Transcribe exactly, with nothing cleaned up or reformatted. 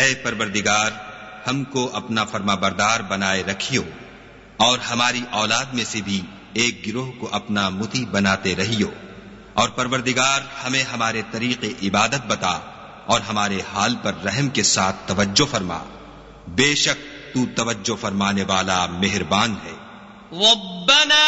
ऐ परवरदिगार, हमको अपना फरमाबरदार बनाए रखियो और हमारी औलाद में से भी एक गिरोह को अपना मुती बनाते रहियो। और परवरदिगार, हमें हमारे तरीके इबादत बता और हमारे हाल पर रहम के साथ तवज्जो फरमा। बेशक तू तवज्जो फरमाने वाला मेहरबान है।